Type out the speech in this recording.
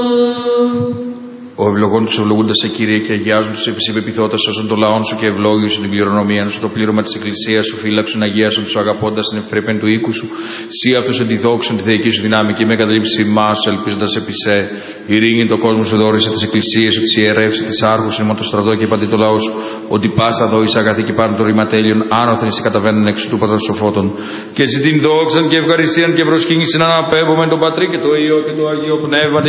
Ο ευλογών του ευλογούντα σε Κύριε και αγιάζουν του επισήπε επιθώτα όσων των λαών σου και ευλόγησουν την κληρονομία σου, το πλήρωμα τη Εκκλησία σου, φύλαξουν, αγίασουν του αγαπώντα την ευπρέπεια του οίκου σου. Σύ αυτού εντιδόξουν τη θεϊκή σου δυνάμει και με καταλήψη μα, ελπίζοντα επί σε. Ειρήνη το κόσμο σου δόρισε τι εκκλησίε σου, τη ιερεύση, τη άρχου, ημών το στρατό και παντή το λαό σου. Ότι πάσα δόησα αγαθή και πάρουν το ρηματέλειον, άνωθεν σε καταβαίνουν εξ του πατροσοφότων. Και ζητήν δόξαν και ευχαριστίαν και προσκύνησιν αναπέμπομεν τον Πατρί και το Υιό και το Αγίο Πνεύμα